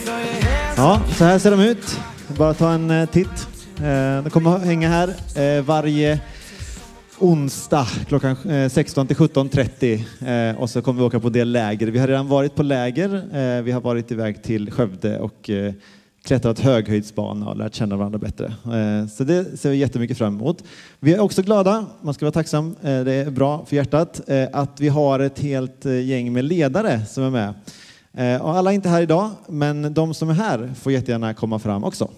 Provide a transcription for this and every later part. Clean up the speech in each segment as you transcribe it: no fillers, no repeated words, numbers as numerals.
Ja, så här ser de ut. Bara ta en titt. De kommer att hänga här varje onsdag klockan 16 till 17:30. Och så kommer vi åka på del läger. Vi har redan varit på läger. Vi har varit iväg till Skövde och klättrat höghöjdsbana och lärt känna varandra bättre. Så det ser vi jättemycket fram emot. Vi är också glada, man ska vara tacksam, det är bra för hjärtat, att vi har ett helt gäng med ledare som är med. Och alla är inte här idag, men de som är här får jättegärna komma fram också.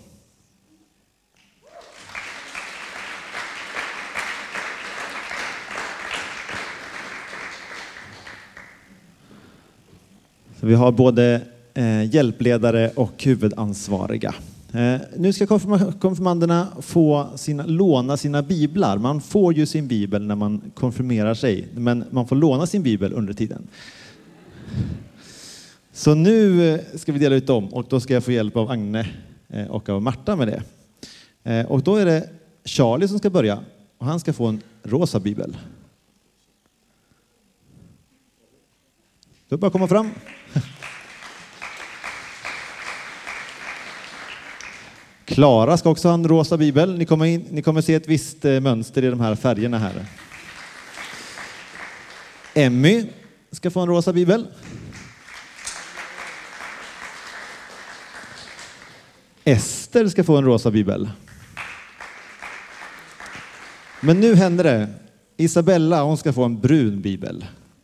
Så vi har både hjälpledare och huvudansvariga. Nu ska konfirmanderna få låna sina biblar. Man får ju sin bibel när man konfirmerar sig, men man får låna sin bibel under tiden. Så nu ska vi dela ut dem och då ska jag få hjälp av Agne och av Marta med det. Och då är det Charlie som ska börja och han ska få en rosa bibel. Då bara komma fram. Klara ska också ha en rosa bibel. Ni kommer se ett visst mönster i de här färgerna här. Emmy ska få en rosa bibel. Ester ska få en rosa bibel. Men nu händer det. Isabella, hon ska få en brun bibel.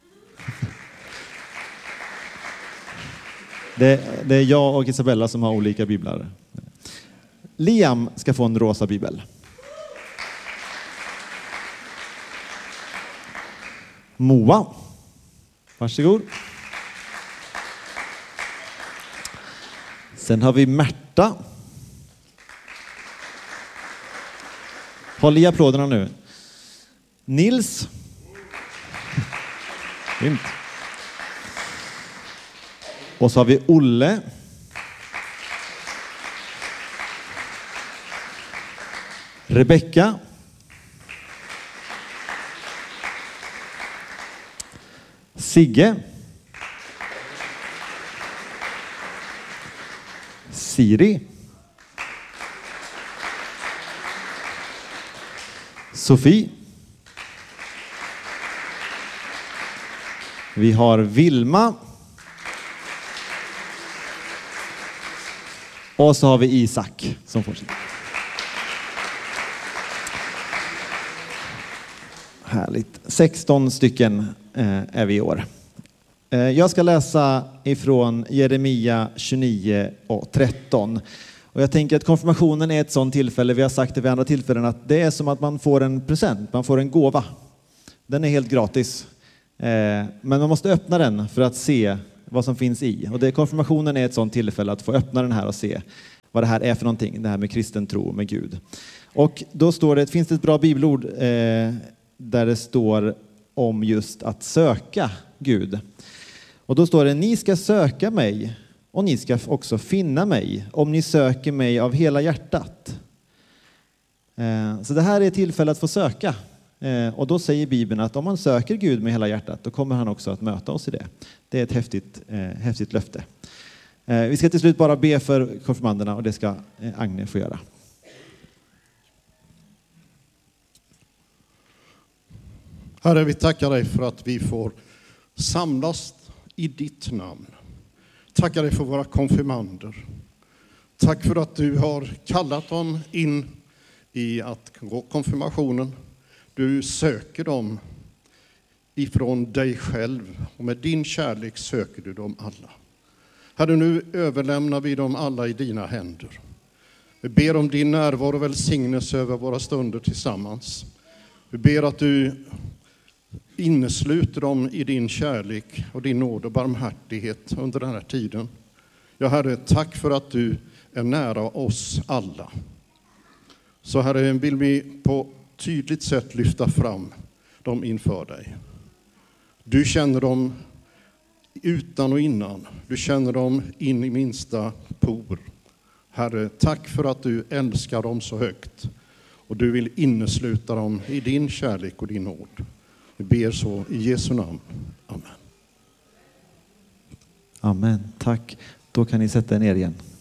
Det är jag och Isabella som har olika biblar. Liam ska få en rosa bibel. Moa, varsågod. Sen har vi Märta. Håll i applåderna nu. Nils. Fint. Och så har vi Olle. Rebecka. Sigge. Siri. Sofie. Vi har Vilma. Och så har vi Isak som fortsätter. Härligt. 16 stycken är vi i år. Jag ska läsa ifrån Jeremia 29 och 13. Och jag tänker att konfirmationen är ett sånt tillfälle, vi har sagt det vid andra tillfällen, att det är som att man får en present, man får en gåva. Den är helt gratis. Men man måste öppna den för att se vad som finns i. Och konfirmationen är ett sånt tillfälle att få öppna den här och se vad det här är för någonting, det här med kristen tro med Gud. Och då finns det ett bra bibelord där det står om just att söka Gud. Och då står det: ni ska söka mig och ni ska också finna mig om ni söker mig av hela hjärtat. Så det här är ett tillfälle att få söka. Och då säger Bibeln att om man söker Gud med hela hjärtat, då kommer han också att möta oss i det. Det är ett häftigt löfte. Vi ska till slut bara be för konfirmanderna och det ska Agne få göra. Herre, vi tackar dig för att vi får samlas i ditt namn. Tackar dig för våra konfirmander. Tack för att du har kallat dem in i att gå konfirmationen. Du söker dem ifrån dig själv och med din kärlek söker du dem alla. Herre, nu överlämnar vi dem alla i dina händer. Vi ber om din närvaro och välsignelse över våra stunder tillsammans. Vi ber att du innesluter dem i din kärlek och din nåd och barmhärtighet under den här tiden. Ja, Herre, tack för att du är nära oss alla. Så Herre, vill vi på tydligt sätt lyfta fram dem inför dig. Du känner dem utan och innan. Du känner dem in i minsta por. Herre, tack för att du älskar dem så högt. Och du vill innesluta dem i din kärlek och din nåd. Vi ber så i Jesu namn. Amen. Amen. Tack. Då kan ni sätta er ner igen.